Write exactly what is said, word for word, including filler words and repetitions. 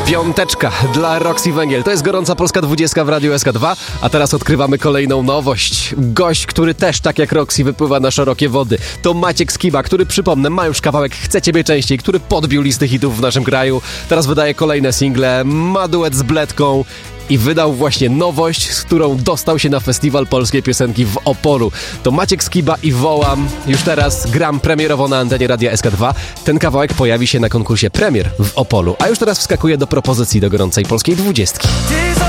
Piąteczka dla Roxy Węgiel. To jest gorąca polska dwudziestka w Radiu S K dwa, a teraz odkrywamy kolejną nowość. Gość, który też tak jak Roxy wypływa na szerokie wody. To Maciek Skiba, który, przypomnę, ma już kawałek Chcę Ciebie częściej, który podbił listy hitów w naszym kraju. Teraz wydaje kolejne single, ma duet z Bledką i wydał właśnie nowość, z którą dostał się na Festiwal Polskiej Piosenki w Opolu. To Maciek Skiba i Wołam. Już teraz gram premierowo na antenie Radia S K dwa. Ten kawałek pojawi się na konkursie Premier w Opolu. A już teraz wskakuje do propozycji do gorącej polskiej dwudziestki.